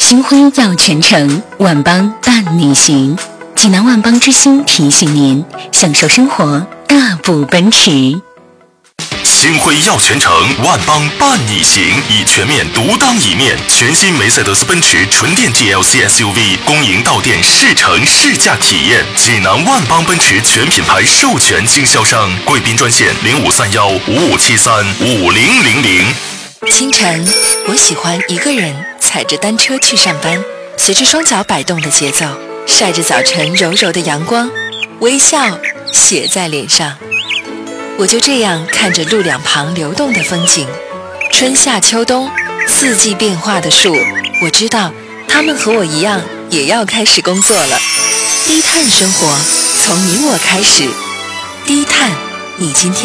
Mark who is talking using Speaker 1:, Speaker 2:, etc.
Speaker 1: 星辉耀全城，万邦伴你行。济南万邦之星提醒您，享受生活，大步奔驰。
Speaker 2: 星辉耀全城，万邦伴你行，以全面独当一面。全新梅赛德斯奔驰纯电 GLC SUV 恭迎到店试乘试驾体验。济南万邦奔驰全品牌授权经销商，贵宾专线053155735000。
Speaker 3: 清晨，我喜欢一个人踩着单车去上班，随着双脚摆动的节奏，晒着早晨柔柔的阳光，微笑写在脸上。我就这样看着路两旁流动的风景，春夏秋冬，四季变化的树，我知道他们和我一样也要开始工作了。低碳生活，从你我开始。低碳，你今天